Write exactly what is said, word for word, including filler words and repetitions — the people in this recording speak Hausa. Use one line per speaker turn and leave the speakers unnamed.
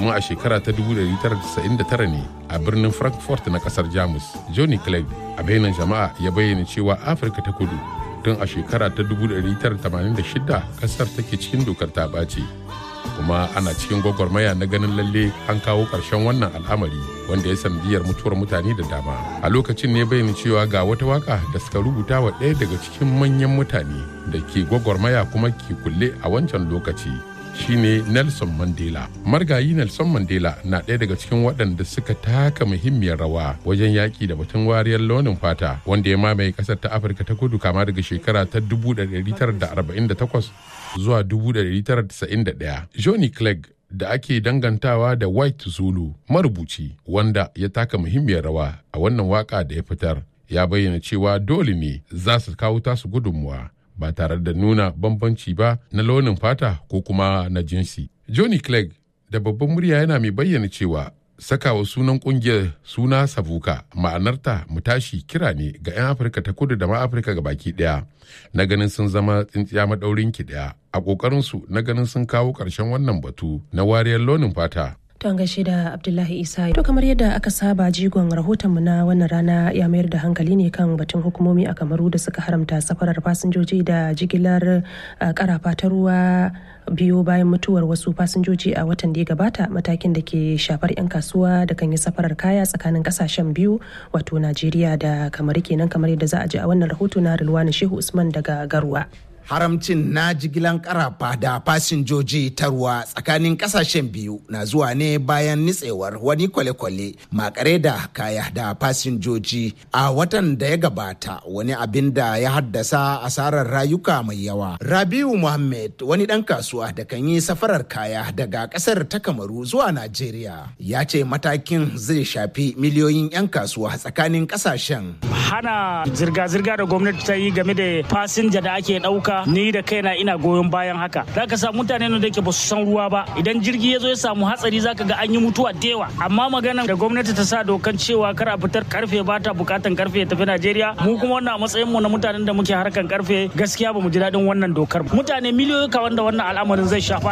domin a shekara ta dubu ɗari tara da casa'in da tara ne a birnin Frankfurt na kasar Jamus Johnny Clegg a bainar jama'a ya bayyana cewa Afirka ta Kudu tun a shekara ta dubu ɗari tara da tamanin da shida kasar take cikin dokar ta ɓace, kuma ana cikin gwagwarmaya na ganin lalle an kawo ƙarshen wannan al'amari wanda ya sanadiyar mutuwar mutane da dama. A lokacin ne bayyana cewa ga wata waka da suka rubuta wa ɗaya daga cikin manyan mutane da ke gwagwarmaya kuma ke kulle a wancan lokaci shine Nelson Mandela. Margayi Nelson Mandela na ɗaya daga cikin waɗanda suka taka muhimmiyar rawa wajen yaƙi da batun wariyar launin fata wanda ya mamaye ƙasar ta Afirka ta Kudu kama daga shekara ta dubu ɗari tara da arba'in da takwas zuwa dubu ɗari tara da casa'in da ɗaya. Johnny Clegg da ake dangantawa da White Zulu, marubuci wanda ya taka muhimmiyar rawa a wannan waka da ya fitar, ya bayyana cewa dole ne za su kawo tasu gudunmuwa ba tare da nuna bambanci ba na launin fata ko kuma na jinsi. Johnny Clegg da babban murya yana mai bayyana cewa sakawa sunan kungiyar suna Savuka ma'anarta mu tashi kira ne ga 'yan Afirka ta Kudu da ma Afirka ga baki daya na ganin sun zama tsintsiya madaurin ki daya a kokarin su na ganin sun kawo karshen wannan batu na wariyar launin fata.
To an gaishe da Abdullahi Isa. To kamar yadda aka saba, jigon rahotonmu na wannan rana ya mayar da hankali ne kan batun hukumomi a Kamaru da suka haramta safarar fasinjoji da jigilar karafa ta ruwa biyo bayan mutuwar wasu fasinjoji a watan da ya gabata, matakin da ke shafar 'yan kasuwa da kan yi safarar kaya tsakanin kasashen biyu wato Najeriya da Kamaru kenan, kamar yadda za a ji a wannan rahoto na Rilwani Shehu Usman daga Garwa.
Haramcin na jigilan karafa da fasinjoji ta ruwa tsakanin kasashen biyu na zuwa ne bayan nitsewar wani kwale-kwale makare da kaya da fasinjoji a watan da ya gabata, wani abin da ya haddasa asarar rayuka mai yawa. Rabiu Muhammad, wani dan kasuwa da kan yi safarar kaya daga kasar ta Kamaru zuwa Najeriya, ya ce matakin zai shafi miliyoyin 'yan kasuwa tsakanin kasashen.
Hana zirga-zirga da gwamnati ta yi game da fasinja da ake ɗauka, ni da kaina ina goyon bayan haka. Zaka samu mutane da ke ba su san ruwa ba, idan jirgi ya zo ya samu hatsari zaka ga an yi mutuwa da yawa. Amma maganar da gwamnati ta sa dokan cewa kar a fitar karfe ba ta bukatan karfe ya tafi Najeriya, mu kuma wannan a matsayin mu na mutanen da muke harkan karfe gaskiya ba mu ji daɗin wannan dokar. Mutane miliyoyi ka wanda wannan al'amarin zai shafa